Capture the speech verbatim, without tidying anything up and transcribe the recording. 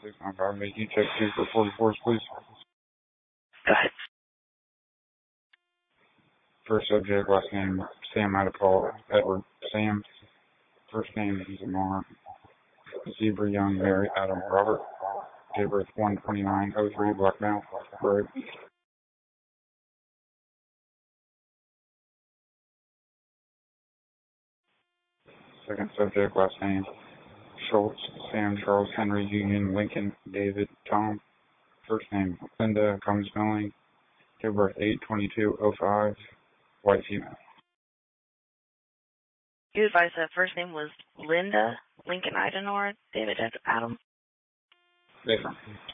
six nine five, make you check two for forty-fours, please. Go ahead. First subject, last name, Sam Adapal, Edward, Sam. First name, Zamar. Zebra, Young, Mary, Adam, Robert. Date of birth, one twenty-nine oh three, Black Mount, Road. Second subject, last name, Schultz, Sam, Charles, Henry, Union, Lincoln, David, Tom. First name, Linda, common spelling. Date of birth, eight twenty-two oh five, white female. You advised that first name was Linda, Lincoln Idenor, David Adam. Different.